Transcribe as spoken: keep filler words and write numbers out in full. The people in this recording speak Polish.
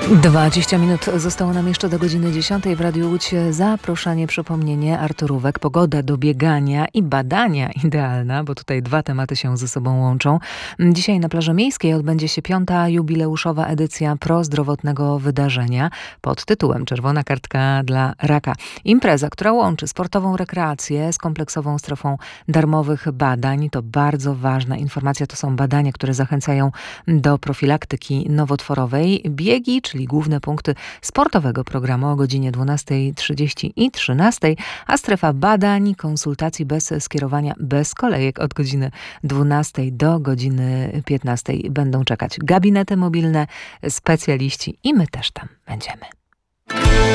dwadzieścia minut zostało nam jeszcze do godziny dziesiątej. W Radiu Łódź zaproszenie, przypomnienie, Arturówek, pogoda do biegania i badania idealna, bo tutaj dwa tematy się ze sobą łączą. Dzisiaj na plaży miejskiej odbędzie się piąta jubileuszowa edycja prozdrowotnego wydarzenia pod tytułem Czerwona kartka dla raka. Impreza, która łączy sportową rekreację z kompleksową strefą darmowych badań. To bardzo ważna informacja. To są badania, które zachęcają do profilaktyki nowotworowej. Biegi, czyli główne punkty sportowego programu o godzinie dwunastej trzydzieści i trzynastej, a strefa badań, konsultacji bez skierowania, bez kolejek od godziny dwunastej do godziny piętnastej będą czekać gabinety mobilne, specjaliści i my też tam będziemy.